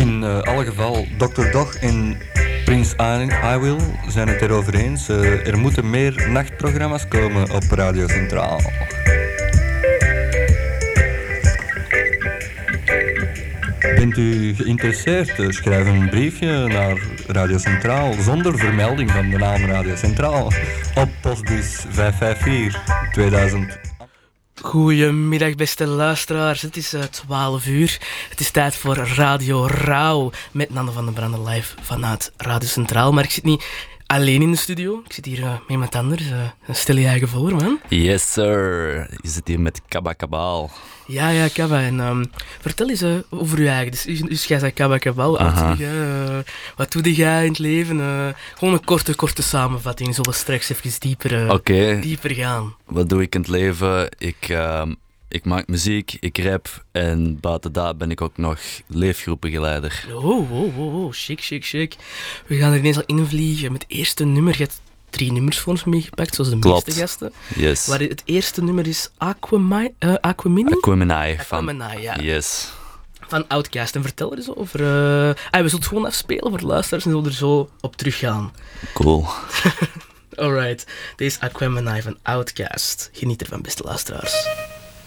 In alle geval, Dr. Dog en Prins I Will zijn het erover eens. Er moeten meer nachtprogramma's komen op Radio Centraal. Bent u geïnteresseerd? Schrijf een briefje naar Radio Centraal zonder vermelding van de naam Radio Centraal op postbus 554 2000. Goedemiddag beste luisteraars, het is 12 uur. Het is tijd voor Radio Rauw met Nanne van den Branden live vanuit Radio Centraal. Maar ik zit niet alleen in de studio, ik zit hier met iemand anders. Stel je eigen voor, man. Yes sir, je zit hier met Kabba Kabaal. Ja, Kabba. En vertel eens over je eigen. Dus jij zegt Kabba Kabaal. Wat doe jij in het leven? Gewoon een korte samenvatting. Zullen we straks even dieper gaan. Wat doe ik in het leven? Ik maak muziek, ik rap en buiten dat ben ik ook nog leefgroepengeleider. Oh, chic. We gaan er ineens al invliegen met het eerste nummer. Je hebt 3 nummers voor ons meegepakt, zoals de meeste gasten. Yes. Waar het eerste nummer is Aquemini? Aquemini. Ja. Yes. Van Outkast. En vertel er eens over. We zullen het gewoon afspelen voor de luisteraars en zullen er zo op teruggaan. Cool. Alright, deze is Aquemini van Outkast. Geniet ervan, beste luisteraars.